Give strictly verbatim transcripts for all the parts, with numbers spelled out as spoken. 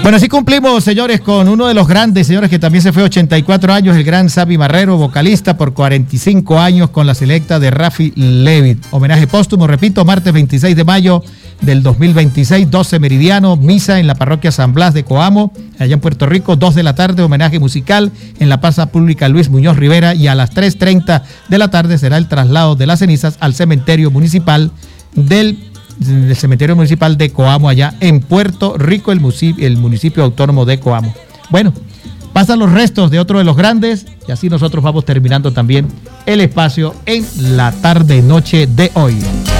Bueno, así cumplimos, señores, con uno de los grandes, señores, que también se fue ochenta y cuatro años, el gran Sabi Marrero, vocalista por cuarenta y cinco años con la selecta de Rafi Levit. Homenaje póstumo, repito, martes veintiséis de mayo del dos mil veintiséis, doce meridiano, misa en la parroquia San Blas de Coamo, allá en Puerto Rico, dos de la tarde, homenaje musical en la plaza pública Luis Muñoz Rivera, y a las tres treinta de la tarde será el traslado de las cenizas al cementerio municipal del del cementerio municipal de Coamo, allá en Puerto Rico, el municipio, el municipio autónomo de Coamo. Bueno, pasan los restos de otro de los grandes y así nosotros vamos terminando también el espacio en la tarde-noche de hoy.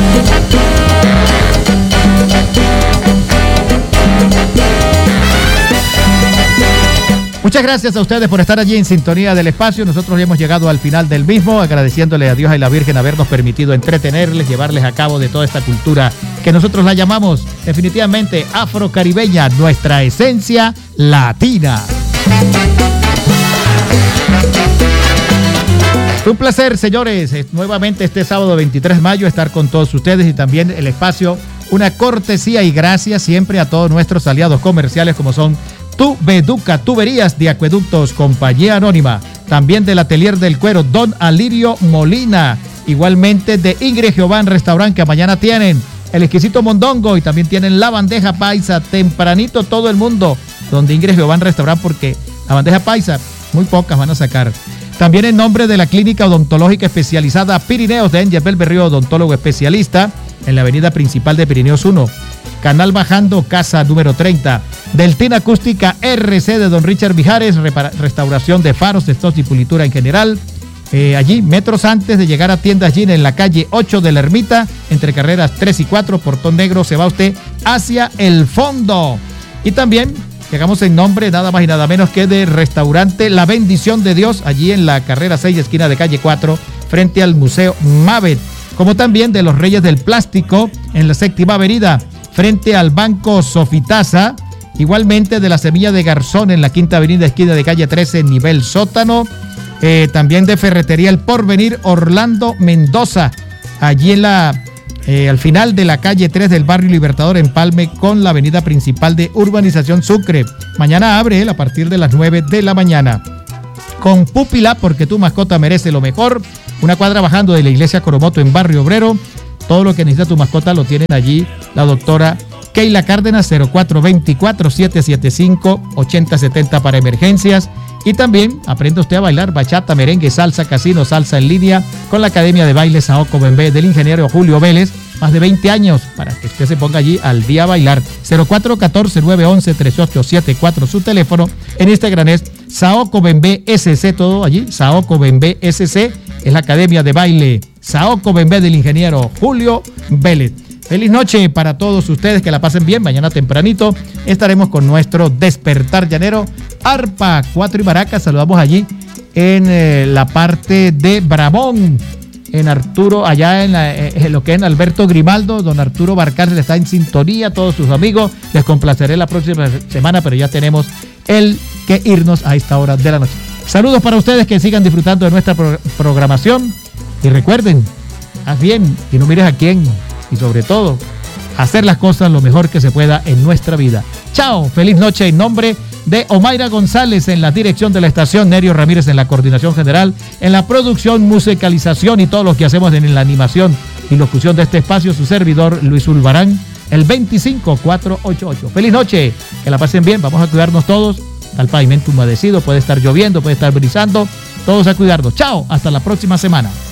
Muchas gracias a ustedes por estar allí en sintonía del espacio. Nosotros ya hemos llegado al final del mismo, agradeciéndole a Dios y a la Virgen habernos permitido entretenerles, llevarles a cabo de toda esta cultura que nosotros la llamamos definitivamente afrocaribeña, nuestra esencia latina. Un placer, señores, nuevamente este sábado veintitrés de mayo estar con todos ustedes y también el espacio, una cortesía y gracias siempre a todos nuestros aliados comerciales como son Tubeduca, Tuberías de Acueductos, Compañía Anónima, también del Atelier del Cuero, Don Alirio Molina, igualmente de Ingrid Giován Restaurant, que mañana tienen el exquisito mondongo y también tienen la bandeja paisa, tempranito todo el mundo, donde Ingrid Giován Restaurant, porque la bandeja paisa, muy pocas van a sacar. También en nombre de la Clínica Odontológica Especializada Pirineos de Angel Berrío, odontólogo especialista, en la avenida principal de Pirineos uno, Canal Bajando, casa número treinta, Deltina Acústica R C de Don Richard Mijares, repara, restauración de faros, testos y pulitura en general. Eh, allí, metros antes de llegar a Tiendas Gin en la calle ocho de la Ermita, entre carreras tres y cuatro, Portón Negro, se va usted hacia el fondo. Y también llegamos en nombre nada más y nada menos que de Restaurante La Bendición de Dios, allí en la carrera seis, esquina de calle cuatro, frente al Museo Mavet, como también de Los Reyes del Plástico, en la séptima avenida, frente al Banco Sofitasa, igualmente de la Semilla de Garzón en la quinta avenida, esquina de calle trece, nivel sótano, eh, también de Ferretería El Porvenir Orlando Mendoza, allí en la, eh, al final de la calle tres del barrio Libertador, Empalme con la avenida principal de Urbanización Sucre. Mañana abre él a partir de las nueve de la mañana. Con Púpila, porque tu mascota merece lo mejor, una cuadra bajando de la iglesia Coromoto en Barrio Obrero. Todo lo que necesita tu mascota lo tienen allí la doctora Keila Cárdenas, cero cuatro dos cuatro, siete siete cinco, ocho cero siete cero para emergencias. Y también aprende usted a bailar bachata, merengue, salsa, casino, salsa en línea con la Academia de Baile Saoco Bembé del ingeniero Julio Vélez. Más de veinte años para que usted se ponga allí al día a bailar. cero cuatro uno cuatro, nueve uno uno, tres ocho siete cuatro su teléfono. En Instagram es Saoco Bembé S C, todo allí, Saoco Bembé S C, es la Academia de Baile Saoco Bembé del ingeniero Julio Vélez. Feliz noche para todos ustedes, que la pasen bien. Mañana tempranito estaremos con nuestro Despertar Llanero, Arpa, Cuatro y Maracas. Saludamos allí en eh, la parte de Bramón, en Arturo, allá en, la, en lo que es en Alberto Grimaldo. Don Arturo Barcárcel está en sintonía, todos sus amigos. Les complaceré la próxima semana, pero ya tenemos el que irnos a esta hora de la noche. Saludos para ustedes, que sigan disfrutando de nuestra pro- programación. Y recuerden, haz bien y no mires a quién. Y sobre todo, hacer las cosas lo mejor que se pueda en nuestra vida. Chao, feliz noche en nombre de Omaira González en la dirección de la estación, Nerio Ramírez en la coordinación general, en la producción, musicalización y todo lo que hacemos en la animación y locución de este espacio, su servidor Luis Ulvarán, el veinticinco cuatrocientos ochenta y ocho. Feliz noche, que la pasen bien, vamos a cuidarnos todos. Está el pavimento humedecido, puede estar lloviendo, puede estar brisando, todos a cuidarnos. Chao, hasta la próxima semana.